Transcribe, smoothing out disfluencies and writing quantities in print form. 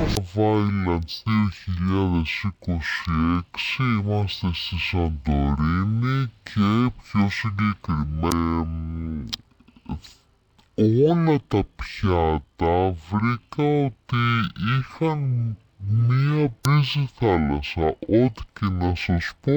Islands 2026, είμαστε στη Σαντορίνη και πιο συγκεκριμένα όλα τα πιάτα βρήκα ότι είχαν μία μπρίζη θάλασσα. Ό,τι και να σας πω